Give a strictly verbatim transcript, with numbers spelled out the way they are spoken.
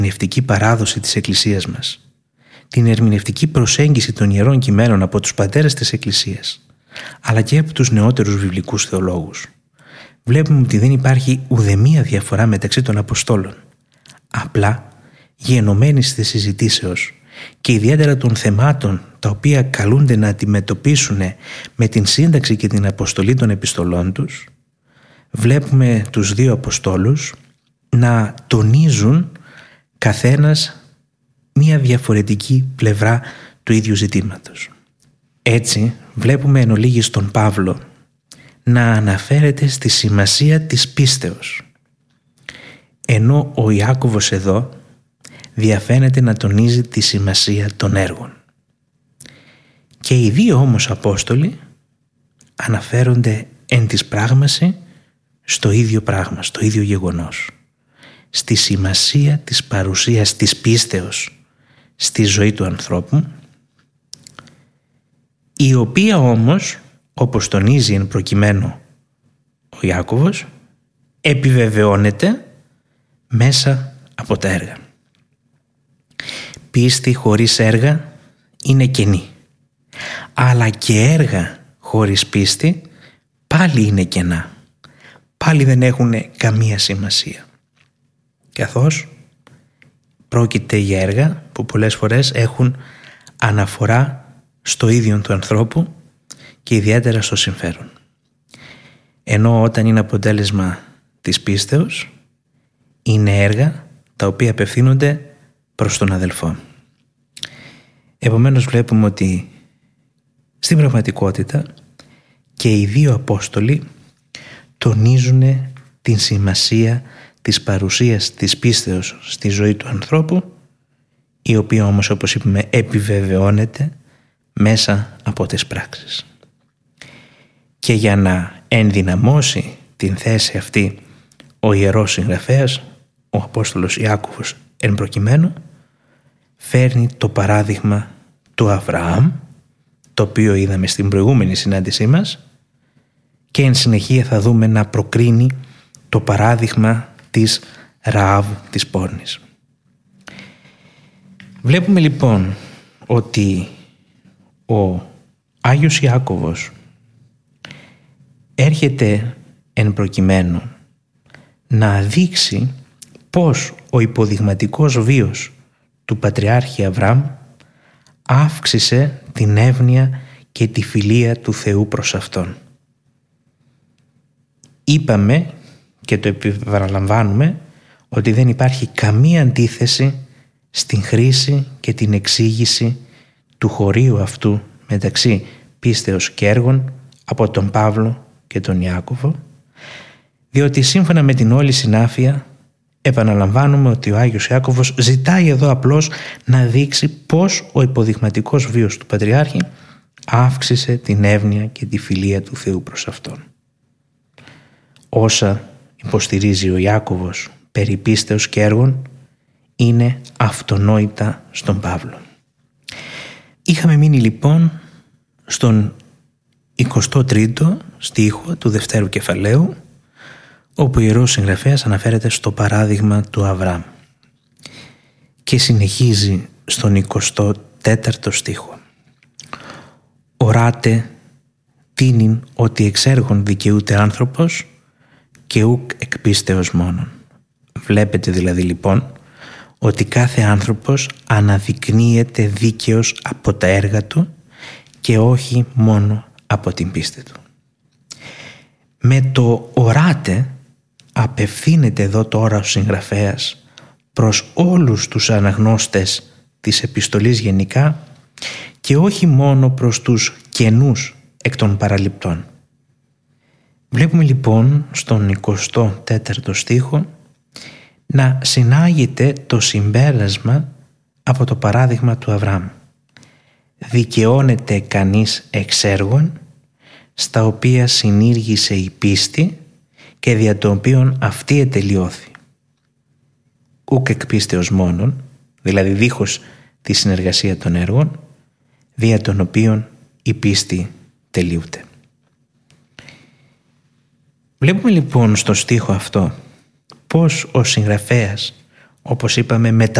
ερμηνευτική παράδοση της Εκκλησίας μας, την ερμηνευτική προσέγγιση των Ιερών Κειμένων από τους πατέρες της Εκκλησίας, αλλά και από τους νεότερους βιβλικούς θεολόγους, βλέπουμε ότι δεν υπάρχει ουδέμια διαφορά μεταξύ των Αποστόλων. Απλά, γενομένης της συζητήσεως και ιδιαίτερα των θεμάτων τα οποία καλούνται να αντιμετωπίσουν με την σύνταξη και την αποστολή των επιστολών τους, βλέπουμε τους δύο Αποστόλους να τονίζουν καθένας μία διαφορετική πλευρά του ίδιου ζητήματος. Έτσι βλέπουμε εν ολίγης τον Παύλο να αναφέρεται στη σημασία της πίστεως, ενώ ο Ιάκωβος εδώ διαφαίνεται να τονίζει τη σημασία των έργων. Και οι δύο όμως Απόστολοι αναφέρονται εν της πράγμαση στο ίδιο πράγμα, στο ίδιο γεγονός, στη σημασία της παρουσίας της πίστεως στη ζωή του ανθρώπου, η οποία όμως, όπως τονίζει εν προκειμένου ο Ιάκωβος, επιβεβαιώνεται μέσα από τα έργα. Πίστη χωρίς έργα είναι κενή, αλλά και έργα χωρίς πίστη πάλι είναι κενά, πάλι δεν έχουν καμία σημασία, καθώς πρόκειται για έργα που πολλές φορές έχουν αναφορά στο ίδιο του ανθρώπου και ιδιαίτερα στο συμφέρον. Ενώ όταν είναι αποτέλεσμα της πίστεως, είναι έργα τα οποία απευθύνονται προς τον αδελφό. Επομένως βλέπουμε ότι στην πραγματικότητα και οι δύο Απόστολοι τονίζουν την σημασία της παρουσίας της πίστεως στη ζωή του ανθρώπου, η οποία όμως, όπως είπαμε, επιβεβαιώνεται μέσα από τις πράξεις. Και για να ενδυναμώσει την θέση αυτή ο Ιερός Συγγραφέας, ο Απόστολος Ιάκωβος εν προκειμένου, φέρνει το παράδειγμα του Αβραάμ, το οποίο είδαμε στην προηγούμενη συνάντησή μας, και εν συνεχεία θα δούμε να προκρίνει το παράδειγμα της Ραάβ της πόρνης. Βλέπουμε λοιπόν ότι ο Άγιος Ιάκωβος έρχεται εν προκειμένου να δείξει πως ο υποδειγματικός βίος του Πατριάρχη Αβραάμ αύξησε την εύνοια και τη φιλία του Θεού προς αυτόν. Είπαμε και το επαναλαμβάνουμε ότι δεν υπάρχει καμία αντίθεση στην χρήση και την εξήγηση του χωρίου αυτού μεταξύ πίστεως και έργων από τον Παύλο και τον Ιάκωβο, διότι σύμφωνα με την όλη συνάφεια επαναλαμβάνουμε ότι ο Άγιος Ιάκωβος ζητάει εδώ απλώς να δείξει πως ο υποδειγματικός βίος του Πατριάρχη αύξησε την εύνοια και τη φιλία του Θεού προς αυτόν. Όσα υποστηρίζει ο Ιάκωβος περί πίστεως και έργων είναι αυτονόητα στον Παύλο. Είχαμε μείνει λοιπόν στον εικοστό τρίτο στίχο του δευτέρου κεφαλαίου, όπου ο Ιερός Συγγραφέας αναφέρεται στο παράδειγμα του Αβραάμ και συνεχίζει στον εικοστό τέταρτο στίχο. «Οράτε τίνην ότι εξ έργων δικαιούται άνθρωπος και ουκ εκ πίστεως μόνον». Βλέπετε δηλαδή λοιπόν ότι κάθε άνθρωπος αναδεικνύεται δίκαιος από τα έργα του και όχι μόνο από την πίστη του. Με το οράτε απευθύνεται εδώ τώρα ο συγγραφέας προς όλους τους αναγνώστες της επιστολής γενικά και όχι μόνο προς τους καινούς εκ των παραληπτών. Βλέπουμε λοιπόν στον εικοστό τέταρτο στίχο να συνάγεται το συμπέρασμα από το παράδειγμα του Αβραάμ. Δικαιώνεται κανείς εξ έργων στα οποία συνήργησε η πίστη και δια των οποίων αυτή ετελειώθη. Ουκ εκ πίστεως μόνον, δηλαδή δίχως τη συνεργασία των έργων, δια των οποίων η πίστη τελειούται. Βλέπουμε λοιπόν στο στίχο αυτό πως ο συγγραφέας, όπως είπαμε,